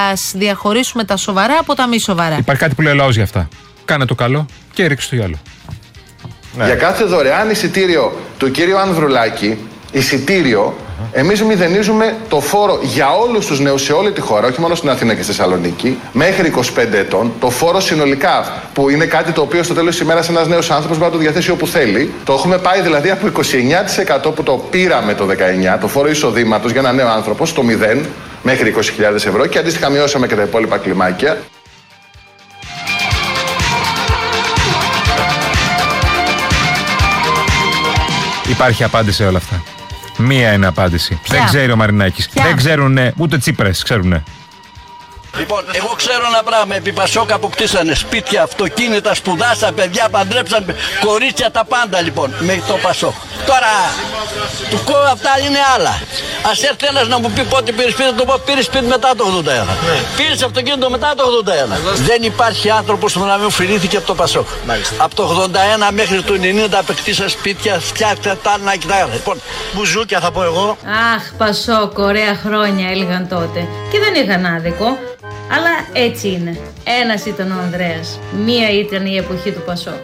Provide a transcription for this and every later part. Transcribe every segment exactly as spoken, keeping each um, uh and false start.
ας διαχωρίσουμε τα σοβαρά από τα μη σοβαρά. Υπάρχει κάτι που λέει ο λαός για αυτά. Κάνε το καλό και ρίξε το γυαλό. Ναι. Για κάθε δωρεάν εισιτήριο του κύριου Ανδρουλάκη, εισιτήριο, uh-huh. εμείς μηδενίζουμε το φόρο για όλους τους νέους σε όλη τη χώρα, όχι μόνο στην Αθήνα και στη Θεσσαλονίκη, μέχρι είκοσι πέντε ετών. Το φόρο συνολικά, που είναι κάτι το οποίο στο τέλος της ημέρας ένας νέος άνθρωπος μπορεί να το διαθέσει όπου θέλει. Το έχουμε πάει δηλαδή από είκοσι εννέα τοις εκατό που το πήραμε το δεκαεννιά, το φόρο εισοδήματος για ένα νέο άνθρωπο, στο μηδέν μέχρι είκοσι χιλιάδες ευρώ και αντίστοιχα μειώσαμε και τα υπόλοιπα κλιμάκια. Υπάρχει απάντηση σε όλα αυτά. Μία είναι απάντηση. Ποια? Δεν ξέρει ο Μαρινάκης. Ποια? Δεν ξέρουνε, ούτε Τσίπρες ξέρουνε. Λοιπόν, εγώ ξέρω ένα πράγμα. Επί Πασόκ αποκτήσανε σπίτια, αυτοκίνητα, σπουδάσαν, παιδιά, παντρέψαν, κορίτσια, τα πάντα λοιπόν με το Πασόκ. Τώρα, του κόμμα αυτά είναι άλλα. Ας έρθει ένας να μου πει πότε πήρε σπίτι, το πω πήρε σπίτι μετά το ογδόντα ένα. Ναι. Πήρε αυτοκίνητο μετά το ογδόντα ένα. Δεν υπάρχει άνθρωπος που να μην οφειλήθηκε από το Πασόκ. Μάλιστα. Από το ογδόντα ένα μέχρι το ενενήντα απεκτήσα σπίτια, φτιάξα τα να κοιτάξω. Λοιπόν, μπουζούκια θα πω εγώ. Αχ, Πασόκ, ωραία χρόνια έλεγαν τότε. Και δεν είχαν άδικο. Αλλά έτσι είναι. Ένας ήταν ο Ανδρέας. Μία ήταν η εποχή του Πασόκ.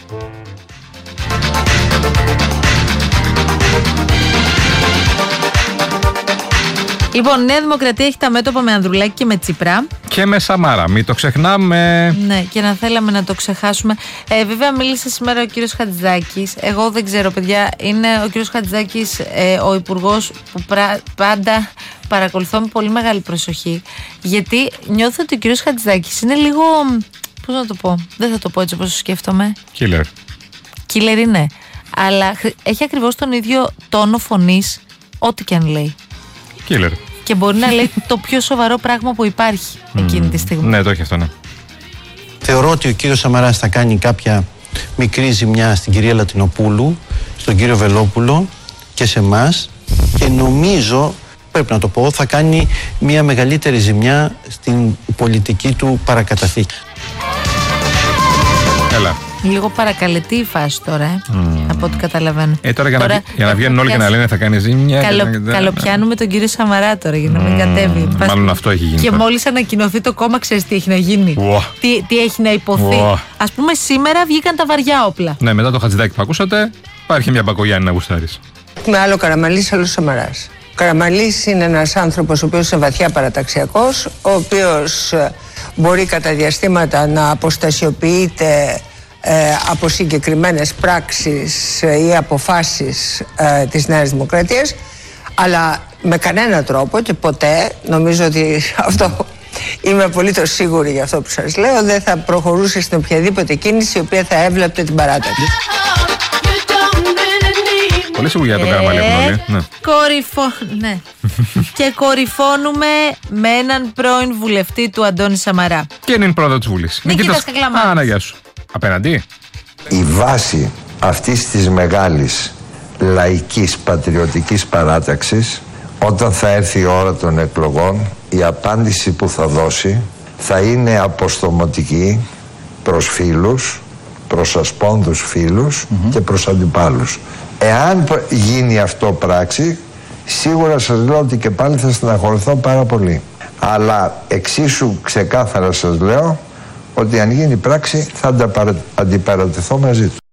Λοιπόν, η Νέα Δημοκρατία έχει τα μέτωπα με Ανδρουλάκη και με Τσίπρα. Και με Σαμάρα, μην το ξεχνάμε. Ναι, και να θέλαμε να το ξεχάσουμε. Ε, βέβαια, μίλησε σήμερα ο κύριος Χατζηδάκης. Εγώ δεν ξέρω, παιδιά. Είναι ο κύριος Χατζηδάκης ε, ο υπουργός που πρα, πάντα παρακολουθώ με πολύ μεγάλη προσοχή. Γιατί νιώθω ότι ο κύριος Χατζηδάκης είναι λίγο. Πώς να το πω, δεν θα το πω έτσι όπως το σκέφτομαι. Killer. Killer είναι. Αλλά έχει ακριβώς τον ίδιο τόνο φωνής, ό,τι και αν λέει. Killer. Και μπορεί να λέει το πιο σοβαρό πράγμα που υπάρχει εκείνη τη στιγμή. Ναι, το έχει αυτό, ναι. Θεωρώ ότι ο κύριος Σαμαράς θα κάνει κάποια μικρή ζημιά στην κυρία Λατινοπούλου, στον κύριο Βελόπουλο και σε εμάς, και νομίζω, πρέπει να το πω, θα κάνει μια μεγαλύτερη ζημιά στην πολιτική του παρακαταθήκη. Έλα. Λίγο παρακαλετή η φάση τώρα, ε, mm. από ό,τι καταλαβαίνω. Ε, τώρα για, τώρα, να, για να βγαίνουν όλοι και να λένε θα κάνει ζημιά. Καλο, να... Καλοπιάνουμε τον κύριο Σαμαρά τώρα για να μην mm. κατέβει. Μάλλον αυτό έχει γίνει. Και μόλις ανακοινωθεί το κόμμα, ξέρεις τι έχει να γίνει. Wow. Τι, τι έχει να υποθεί. Wow. Ας πούμε, σήμερα βγήκαν τα βαριά όπλα. Ναι, μετά το Χατζηδάκι που ακούσατε, υπάρχει μια Μπακογιάννη να γουστάρεις. Με άλλο Καραμανλής, άλλο Σαμαράς. Ο Καραμανλής είναι ένας άνθρωπος ο οποίος είναι βαθιά παραταξιακός, ο οποίος μπορεί κατά διαστήματα να αποστασιοποιείται ε, από συγκεκριμένες πράξεις ε, ή αποφάσεις ε, της Νέας Δημοκρατίας, αλλά με κανένα τρόπο και ποτέ, νομίζω ότι αυτό είμαι απολύτως σίγουρη για αυτό που σας λέω, δεν θα προχωρούσε στην οποιαδήποτε κίνηση η οποία θα έβλαπτε την παράταξη. Πολύ σίγουρη για τον Καραμανλή έχουν όλοι. Ναι. Κορυφω... ναι. Και κορυφώνουμε με έναν πρώην βουλευτή του Αντώνη Σαμαρά. Και είναι πρόεδρο της Βουλής. Νικήτας Κακλαμάνης. Άνα, γεια σου. Απέναντι. Η βάση αυτής της μεγάλης λαϊκής πατριωτικής παράταξης, όταν θα έρθει η ώρα των εκλογών, η απάντηση που θα δώσει θα είναι αποστομωτική προς φίλους, προς ασπόνδους φίλους mm-hmm. και προς αντιπάλους. Εάν γίνει αυτό πράξη, σίγουρα σας λέω ότι και πάλι θα στεναχωρηθώ πάρα πολύ. Αλλά εξίσου ξεκάθαρα σας λέω ότι αν γίνει πράξη θα αντιπαρατηθώ μαζί του.